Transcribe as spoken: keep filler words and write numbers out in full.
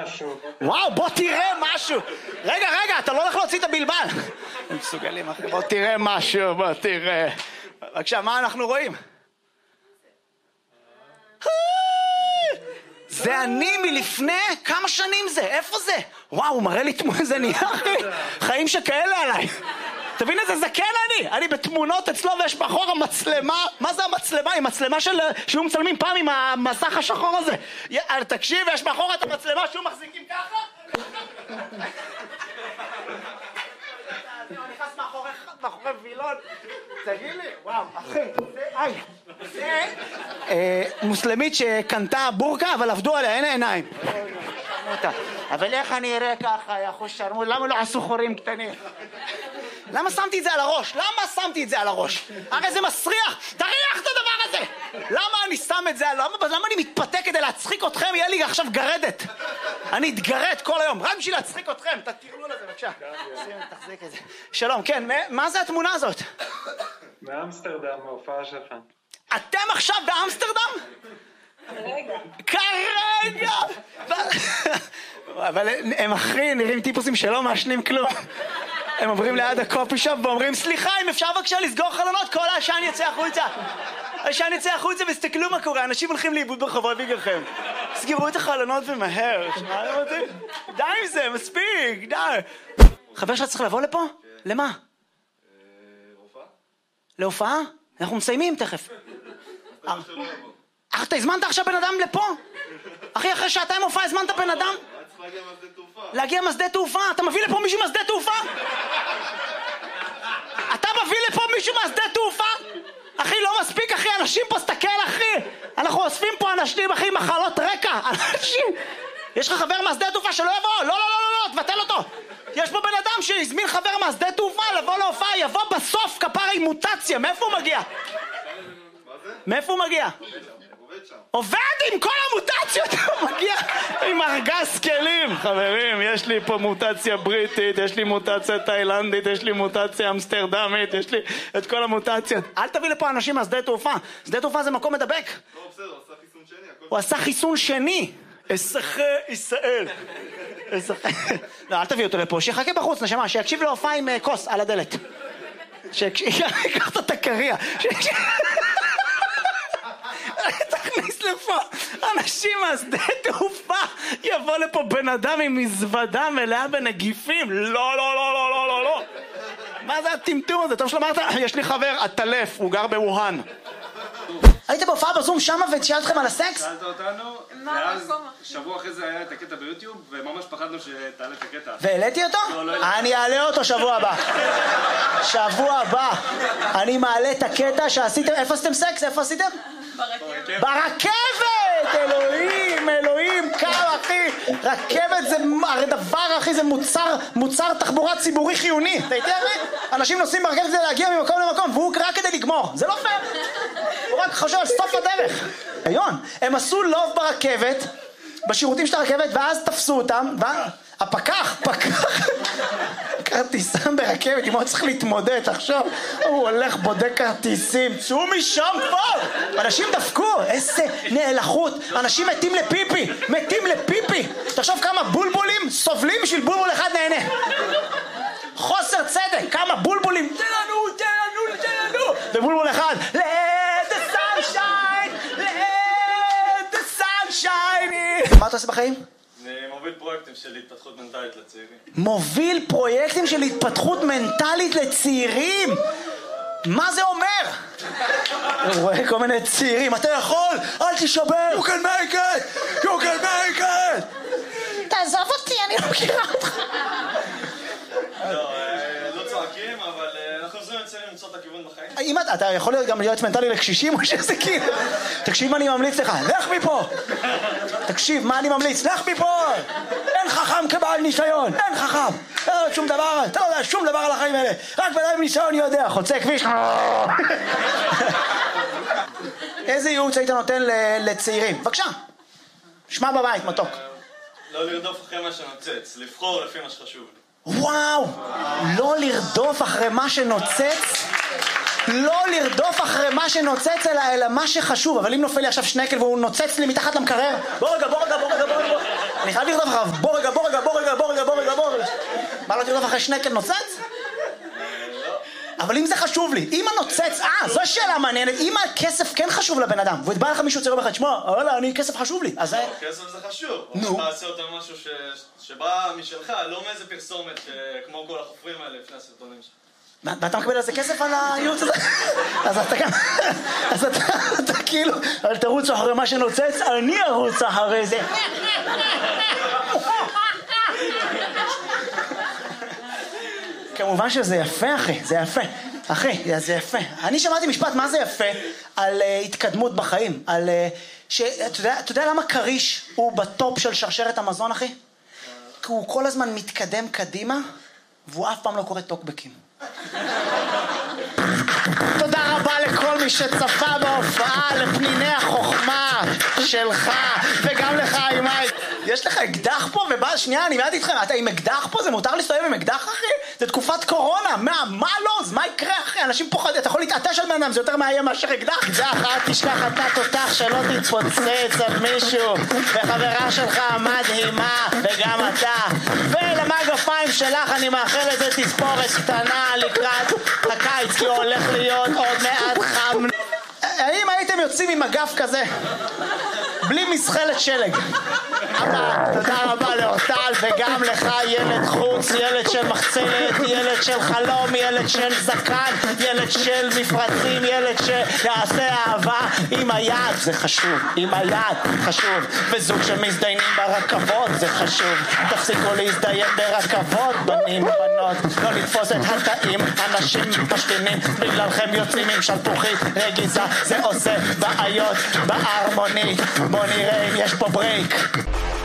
משהו. וואו, בוא תראה משהו. רגע, רגע, אתה לא הולך להוציא את הבלבל. הם מסוגלים אחרי, בוא תראה משהו, בוא תראה. בבקשה, מה אנחנו רואים? זה אני מלפני כמה שנים זה, איפה זה? וואו, הוא מראה לי תמונה, זה נהיה אחי, חיים שכאלה עליי. תבין איזה זקן אני, אני בתמונות אצלו ויש מאחור המצלמה, מה זה המצלמה? היא מצלמה של, שהוא מצלמים פעם עם המסך השחור הזה. תקשיב, יש מאחור את המצלמה שהוא מחזיקים ככה? אני נכנס מאחורי וילון, תגיד לי, וואו, אחי, איי, זה מוסלמית שקנתה בורקה אבל עבדו עליה, אין עיניים. אבל איך אני אראה ככה, יא אחוז שרמוט, למה לא עשו חורים קטנים? למה שמתי את זה על הראש? למה שמתי את זה על הראש? הרי זה מסריח, תריח את הדבר הזה! למה אני שם את זה? למה, למה אני מתפתה כדי להצחיק אתכם? יהיה לי עכשיו גרדת. אני אתגרד כל היום, רק בשביל להצחיק אתכם. תתירו לזה, בבקשה. תחזיק את זה. שלום, כן, מה זה התמונה הזאת? באמסטרדם, ההופעה שלך. אתם עכשיו באמסטרדם? כרגע. כרגע! אבל הם אחרי נראים טיפוסים שלא מעשנים כלום. הם עוברים ליד הקופי שופ ואומרים, סליחה, אם אפשר בבקשה לסגור חלונות, כל העשן יצא החוצה. העשן יצא החוצה וסתכלו מה קורה, אנשים הולכים לאיבוד ברחובות בגללכם. סגרו את החלונות ומהר. שמעתם אותי? די עם זה, מספיק, די. חבר שלך צריך לבוא לפה? למה? להופעה? להופעה? אנחנו מסיימים תכף. אך אתה הזמנת עכשיו בן אדם לפה? אחי, אחרי שעתיים הופעה הזמנת בן אדם? להגיע מהשדה תעופה. להגיע מהשדה תעופה? אתה מביא לפה מישהו מהשדה תעופה? אתה מביא לפה מישהו מהשדה תעופה? אחי, לא מספיק, אחי, אנשים פה, סתכל, אחי. אנחנו אוספים פה אנשים, אחי, מחלות רקע. אנשים. יש לך חבר מהשדה תעופה שלא יבוא? לא, לא, לא, לא, תבטל אותו. יש פה בן אדם שהזמין חבר מהשדה תעופה לבוא להופעה, יבוא בסוף כפרה עם מוטציה. מאיפה הוא מגיע? מה זה? מאיפה הוא מגיע? עובד שם. עובד עם כל המוטציות, הוא מגיע עם ארגז כלים. חברים, יש לי פה מוטציה בריטית, יש לי מוטציה תאילנדית, יש לי מוטציה אמסטרדמית, יש לי את כל המוטציות. אל תביא לפה אנשים מהשדה תעופה. שדה תעופה זה מקום מדבק. לא, בסדר, הוא עשה חיסון שני. הכל הוא עשה חיסון שני. אזרחי ישראל. לא, אל תביא אותו לפה, שיחכה בחוץ, נשמה, שיקשיב להופעה עם כוס על הדלת. שיקח את התקריה. תכניס לפה אנשים מהשדה תעופה, יבוא לפה בן אדם עם מזוודה מלאה בנגיפים. לא, לא, לא, לא, לא, לא, לא. מה זה הטמטום הזה? טוב שלמרת, יש לי חבר, הטלף, הוא גר בווהאן. היית בהופעה בזום שמה ושאלת לכם על הסקס? שאלת אותנו, ואז שבוע אחרי זה היה את הקטע ביוטיוב, וממש פחדנו שתעלה את הקטע. והעליתי אותו? לא, לא העליתי. אני אעלה אותו שבוע הבא. שבוע הבא. אני מעלה את הקטע שעשיתם, איפה עשיתם סקס? איפה עשיתם? ברכבת. ברכבת! אלוהים, אלוהים, כמה אחי. רכבת זה, הרי דבר אחי, זה מוצר, מוצר תחבורה ציבורי חיוני. אתה יודע אחי? אנשים נוסעים ברכבת כדי להגיע ממקום למקום, והוא רק כדי לגמור. זה לא פייר. הוא רק חושב על סוף הדרך. היון, הם עשו לוב ברכבת, בשירותים של הרכבת, ואז תפסו אותם, והפקח, פקח, כרטיסם ברכבת, אם הוא צריך להתמודד, עכשיו, הוא הולך בודק כרטיסים, צאו משם פה! אנשים דפקו, איזה נאלחות, אנשים מתים לפיפי, מתים לפיפי. תחשוב כמה בולבולים סובלים בשביל בולבול אחד נהנה. חוסר צדק, כמה בולבולים, תן לנו, תן לנו, תן לנו, ובולבול אחד, let the sunshine, let the sunshine. מה אתה עושה בחיים? אני מוביל פרויקטים של התפתחות מנטלית לצעירים. מוביל פרויקטים של התפתחות מנטלית לצעירים? מה זה אומר? הוא רואה כל מיני צעירים, אתה יכול, אל תשבר, you can make it, you can make it. תעזוב אותי, אני לא מכירה אותך. לא, לא צועקים, אבל אנחנו עוזרים לצעירים למצוא את הכיוון בחיים. אם אתה, אתה יכול להיות גם להיות מנטלי לקשישים או שזה כאילו? תקשיב מה אני ממליץ לך, לך מפה! תקשיב מה אני ממליץ, לך מפה! אין חכם כבעל ניסיון, אין חכם! לא יודע שום דבר, אתה לא יודע שום דבר על החיים האלה, רק בן אדם ניסיון יודע, חוצה כביש. איזה ייעוץ היית נותן לצעירים? בבקשה, שמע בבית, מתוק. לא לרדוף אחרי מה שנוצץ, לבחור לפי מה שחשוב. וואו, לא לרדוף אחרי מה שנוצץ, לא לרדוף אחרי מה שנוצץ אלא, אלא מה שחשוב. אבל אם נופל לי עכשיו שנקל והוא נוצץ לי מתחת למקרר, בוא רגע, בוא רגע, בוא רגע, בוא רגע, אני חייב לרדוף אחריו, בוא רגע, בוא רגע, בוא רגע, בוא רגע, בוא רגע, בוא רגע. מה, לא תרדוף אחרי שנקל נוצץ? אבל אם זה חשוב לי, אם הנוצץ, אה, זו שאלה מעניינת, אם הכסף כן חשוב לבן אדם, והתבא לך מישהו צעיר לך, תשמע, וואלה, אני, כסף חשוב לי, אז זה... כסף זה חשוב. נו. אתה עושה אותו משהו שבא משלך, לא מאיזה פרסומת כמו כל החופרים האלה לפני הסרטונים שלך. ואתה מקבל על זה כסף על הייעוץ הזה? אז אתה כאן, אז אתה כאילו, אל תרוץ אחרי מה שנוצץ, אני ארוץ אחרי זה. כמובן שזה יפה, אחי, זה יפה. אחי, זה יפה. אני שמעתי משפט, מה זה יפה? על uh, התקדמות בחיים. על... Uh, ש... אתה יודע, אתה יודע למה קריש הוא בטופ של שרשרת המזון, אחי? כי הוא כל הזמן מתקדם קדימה, והוא אף פעם לא קורא טוקבקים. תודה רבה לכל מי שצפה בהופעה, לפניני החוכמה שלך, וגם לך, אימאי. יש לך אקדח פה, ובא, שנייה, אני מעט איתכם, אתה עם אקדח פה? זה מותר להסתובב עם אקדח, אחי? זה תקופת קורונה, מה, מה לא? אז מה יקרה, אחי? אנשים פוחדים, אתה יכול להתעטש על בן אדם, זה יותר מאיים מאשר אקדח. זה אחת, תשכח אתה תותח שלא תתפוצץ על מישהו, וחברה שלך מדהימה, וגם אתה. ולמגפיים שלך אני מאחל איזה תספורת קטנה לקראת הקיץ, כי הולך להיות עוד מעט חם. האם הייתם יוצאים עם אגף כזה? בלי מסחלת שלג. אבא, תודה רבה לאורטל, וגם לך ילד חוץ, ילד של מחצלת, ילד של חלום, ילד של זקן, ילד של מפרצים, ילד שיעשה אהבה עם היד, זה חשוב, עם היד, חשוב. וזוג שמזדיינים ברכבות, זה חשוב. תפסיקו להזדיין ברכבות, בנים ובנות, לא לתפוס את התאים, אנשים משתינים, בגללכם יוצאים עם שלפוחית רגיזה, זה עושה בעיות בהרמונית. בוא נראה אם יש פה ברייק.